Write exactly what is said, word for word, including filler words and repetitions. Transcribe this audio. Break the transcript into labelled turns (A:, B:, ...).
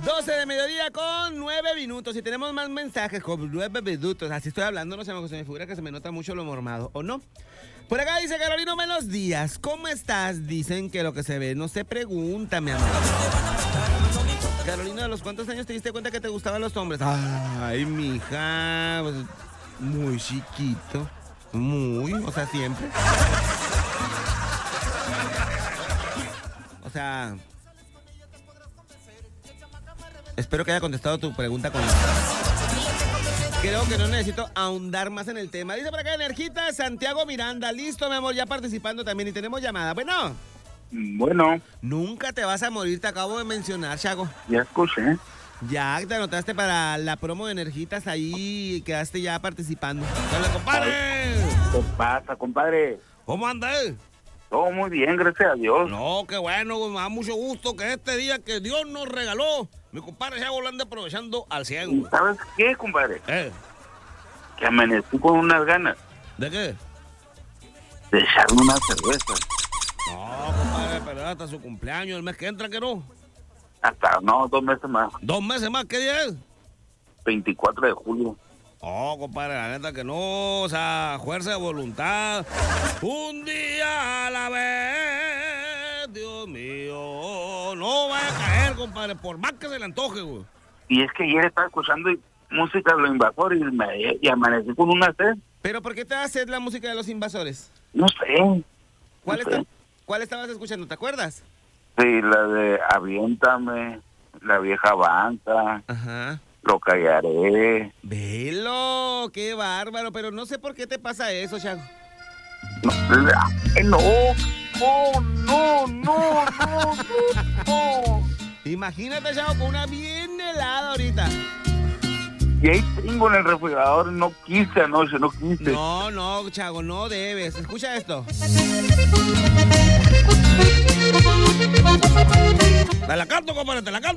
A: doce de mediodía con nueve minutos. Y tenemos más mensajes con nueve minutos. Así estoy hablando, no se me, se me figura que se me nota mucho lo mormado, ¿o no? Por acá dice Carolina, buenos días. ¿Cómo estás? Dicen que lo que se ve no se pregunta, mi amor. Carolina, ¿a los cuántos años te diste cuenta que te gustaban los hombres? Ay, mija, pues, muy chiquito. Muy, o sea, siempre. O sea, espero que haya contestado tu pregunta con... Creo que no necesito ahondar más en el tema. Dice por acá Energita Santiago Miranda. Listo, mi amor, ya participando también. Y tenemos llamada. Bueno.
B: Bueno.
A: Nunca te vas a morir, te acabo de mencionar, Chago.
B: Ya escuché.
A: Ya te anotaste para la promo de Energitas ahí y quedaste ya participando. ¡Dale, compadre!
B: ¿Qué pasa, compadre?
A: ¿Cómo andas?
B: Todo muy bien, gracias a Dios.
A: No, qué bueno, me da mucho gusto que este día que Dios nos regaló, mi compadre Chago lo anda aprovechando al cien.
B: ¿Sabes qué, compadre?
A: ¿Eh?
B: Que amanecí con unas ganas.
A: ¿De qué?
B: De echarme una cerveza.
A: No, compadre, pero hasta su cumpleaños, el mes que entra, que no.
B: Hasta, no, dos meses más.
A: ¿Dos meses más? ¿Qué día es?
B: veinticuatro de julio.
A: Oh, compadre, la neta que no, o sea, fuerza de voluntad. Un día a la vez, Dios mío, no vaya a caer, compadre, por más que se le antoje, güey.
B: Y es que ayer estaba escuchando música de los invasores y, me, y amanecí con una sed.
A: ¿Pero por qué te hace la música de los invasores?
B: No sé.
A: ¿Cuál,
B: no
A: está,
B: sé.
A: ¿Cuál estabas escuchando? ¿Te acuerdas?
B: Sí, la de Aviéntame, La Vieja Banca.
A: Ajá.
B: Lo callaré.
A: Velo, qué bárbaro, pero no sé por qué te pasa eso, Chago.
B: No, no, no, no, no, no, no.
A: Imagínate, Chago, con una bien helada ahorita.
B: Y ahí tengo en el refrigerador, no quise anoche, no quise.
A: No, no, Chago, no debes. Escucha esto. Te la canto, compadre, te la canto.